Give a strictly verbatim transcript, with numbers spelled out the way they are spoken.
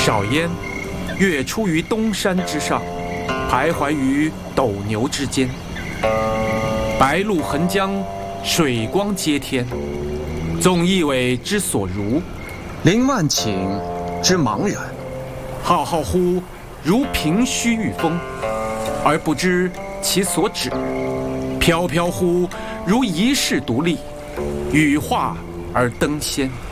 少焉，月出于东山之上，徘徊于斗牛之间。白露横江，水光接天。纵一苇之所如， 凌万顷之茫然。 浩浩乎如凭虚御风，而不知其所止；飘飘乎如遗世独立，羽化而登仙。